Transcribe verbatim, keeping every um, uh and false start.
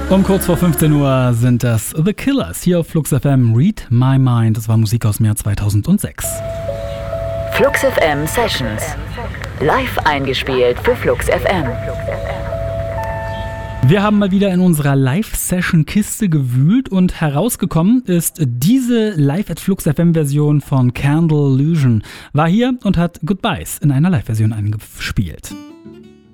Um kurz vor fünfzehn Uhr sind das The Killers hier auf Flux F M. Read My Mind. Das war Musik aus dem Jahr zweitausendsechs. Flux F M Sessions. Live eingespielt für Flux F M. Wir haben mal wieder in unserer Live-Session-Kiste gewühlt und herausgekommen ist diese Live-at-Flux-F M-Version von Candle Illusion. War hier und hat Goodbyes in einer Live-Version eingespielt.